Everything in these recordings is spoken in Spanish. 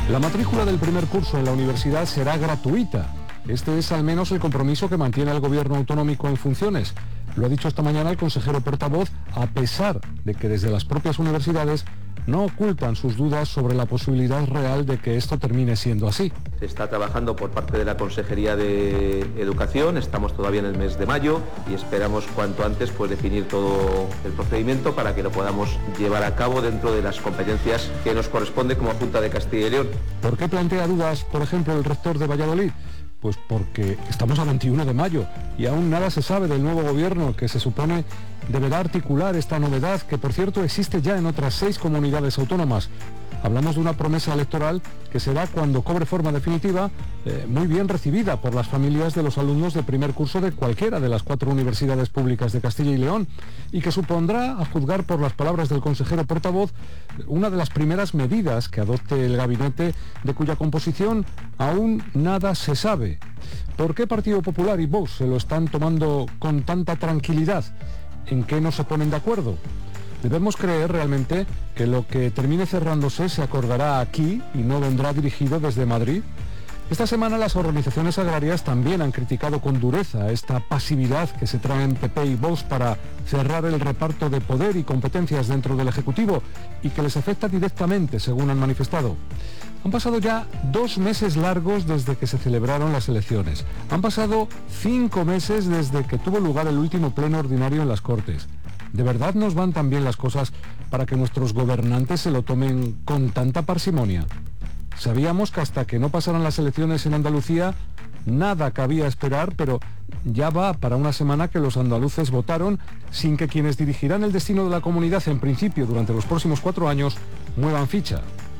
La matrícula del primer curso en la universidad será gratuita. Este es al menos el compromiso que mantiene el gobierno autonómico en funciones. Lo ha dicho esta mañana el consejero portavoz, a pesar de que desde las propias universidades no ocultan sus dudas sobre la posibilidad real de que esto termine siendo así. Se está trabajando por parte de la Consejería de Educación, estamos todavía en el mes de mayo y esperamos cuanto antes definir todo el procedimiento para que lo podamos llevar a cabo dentro de las competencias que nos corresponde como Junta de Castilla y León. ¿Por qué plantea dudas, por ejemplo, el rector de Valladolid? Pues porque estamos a 21 de mayo y aún nada se sabe del nuevo gobierno que se supone deberá articular esta novedad que, por cierto, existe ya en otras 6 comunidades autónomas. Hablamos de una promesa electoral que será, cuando cobre forma definitiva, muy bien recibida por las familias de los alumnos de primer curso de cualquiera de las 4 universidades públicas de Castilla y León y que supondrá, a juzgar por las palabras del consejero portavoz, una de las primeras medidas que adopte el gabinete, de cuya composición aún nada se sabe. ¿Por qué Partido Popular y Vox se lo están tomando con tanta tranquilidad? ¿En qué no se ponen de acuerdo? Debemos creer realmente que lo que termine cerrándose se acordará aquí y no vendrá dirigido desde Madrid. Esta semana las organizaciones agrarias también han criticado con dureza esta pasividad que se traen PP y Vox para cerrar el reparto de poder y competencias dentro del Ejecutivo y que les afecta directamente, según han manifestado. Han pasado ya 2 meses largos desde que se celebraron las elecciones. Han pasado 5 meses desde que tuvo lugar el último pleno ordinario en las Cortes. ¿De verdad nos van tan bien las cosas para que nuestros gobernantes se lo tomen con tanta parsimonia? Sabíamos que hasta que no pasaran las elecciones en Andalucía, nada cabía esperar, pero ya va para una semana que los andaluces votaron sin que quienes dirigirán el destino de la comunidad, en principio durante los próximos 4 años, muevan ficha.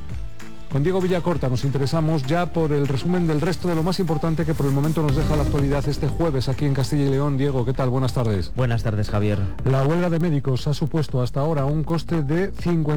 Con Diego Villacorta nos interesamos ya por el resumen del resto de lo más importante que por el momento nos deja la actualidad este jueves aquí en Castilla y León. Diego, ¿qué tal? Buenas tardes. Buenas tardes, Javier. La huelga de médicos ha supuesto hasta ahora un coste de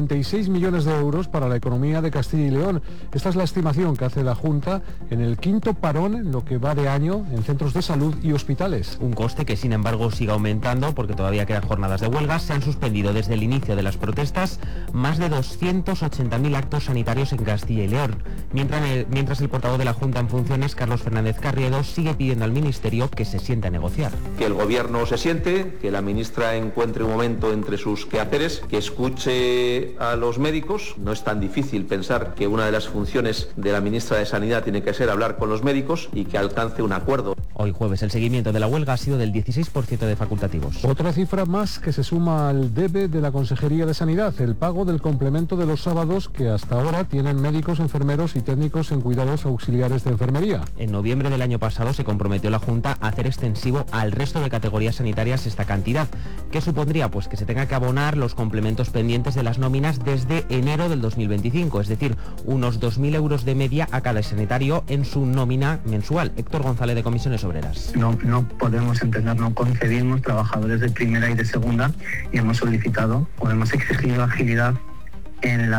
56 millones de euros para la economía de Castilla y León. Esta es la estimación que hace la Junta en el 5º parón en lo que va de año en centros de salud y hospitales. Un coste que, sin embargo, sigue aumentando porque todavía quedan jornadas de huelga. Se han suspendido desde el inicio de las protestas más de 280.000 actos sanitarios en Castilla y León. Mientras el portavoz de la Junta en funciones, Carlos Fernández Carriedo, sigue pidiendo al Ministerio que se siente a negociar. Que el Gobierno se siente, que la ministra encuentre un momento entre sus quehaceres, que escuche a los médicos. No es tan difícil pensar que una de las funciones de la ministra de Sanidad tiene que ser hablar con los médicos y que alcance un acuerdo. Hoy jueves el seguimiento de la huelga ha sido del 16% de facultativos. Otra cifra más que se suma al debe de la Consejería de Sanidad, el pago del complemento de los sábados que hasta ahora tienen médicos, enfermeros y técnicos en cuidados auxiliares de enfermería. En noviembre del año pasado se comprometió la Junta a hacer extensivo al resto de categorías sanitarias esta cantidad, que supondría que se tenga que abonar los complementos pendientes de las nóminas desde enero del 2025, es decir, unos 2.000 euros de media a cada sanitario en su nómina mensual. Héctor González, de Comisiones Obreras. No podemos entender, no concebimos trabajadores de primera y de segunda y hemos solicitado o hemos exigido agilidad en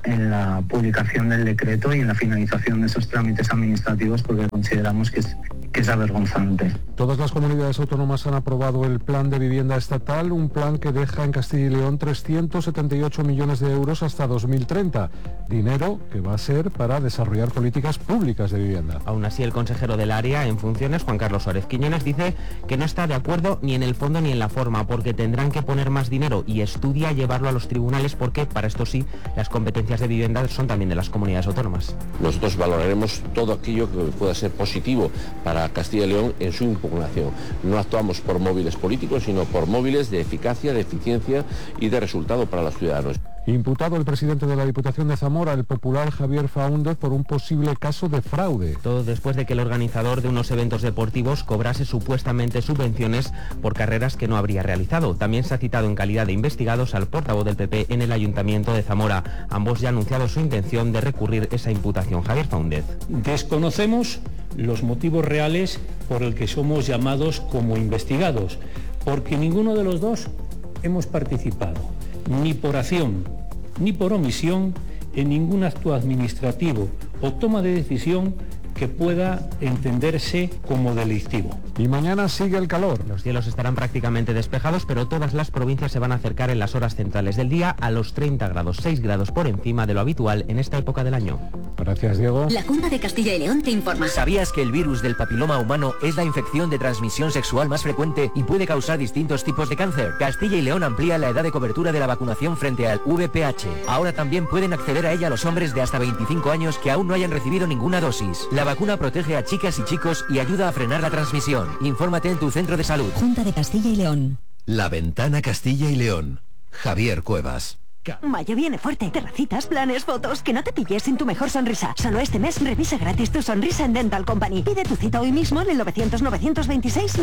la publicación del decreto y en la finalización de esos trámites administrativos porque consideramos que es avergonzante. Todas las comunidades autónomas han aprobado el plan de vivienda estatal, un plan que deja en Castilla y León 378 millones de euros hasta 2030, dinero que va a ser para desarrollar políticas públicas de vivienda. Aún así, el consejero del área en funciones, Juan Carlos Suárez Quiñones, dice que no está de acuerdo ni en el fondo ni en la forma, porque tendrán que poner más dinero y estudia llevarlo a los tribunales porque, para esto sí, las competencias de vivienda son también de las comunidades autónomas. Nosotros valoraremos todo aquello que pueda ser positivo para Castilla y León en su impugnación. No actuamos por móviles políticos, sino por móviles de eficacia, de eficiencia y de resultado para los ciudadanos. Imputado el presidente de la Diputación de Zamora, el popular Javier Faúndez, por un posible caso de fraude. Todo después de que el organizador de unos eventos deportivos cobrase supuestamente subvenciones por carreras que no habría realizado. También se ha citado en calidad de investigados al portavoz del PP en el Ayuntamiento de Zamora. Ambos ya han anunciado su intención de recurrir esa imputación. Javier Faúndez. Desconocemos los motivos reales por el que somos llamados como investigados, porque ninguno de los dos hemos participado, ni por acción ni por omisión, en ningún acto administrativo o toma de decisión que pueda entenderse como delictivo. Y mañana sigue el calor. Los cielos estarán prácticamente despejados, pero todas las provincias se van a acercar en las horas centrales del día a los 30 grados, 6 grados por encima de lo habitual en esta época del año. Gracias, Diego. La Junta de Castilla y León te informa. ¿Sabías que el virus del papiloma humano es la infección de transmisión sexual más frecuente y puede causar distintos tipos de cáncer? Castilla y León amplía la edad de cobertura de la vacunación frente al VPH. Ahora también pueden acceder a ella los hombres de hasta 25 años que aún no hayan recibido ninguna dosis. La vacuna protege a chicas y chicos y ayuda a frenar la transmisión. Infórmate en tu centro de salud. Junta de Castilla y León. La Ventana Castilla y León. Javier Cuevas. Mayo viene fuerte. Terracitas, planes, fotos. Que no te pilles sin tu mejor sonrisa. Solo este mes revisa gratis tu sonrisa en Dental Company. Pide tu cita hoy mismo en el 900 926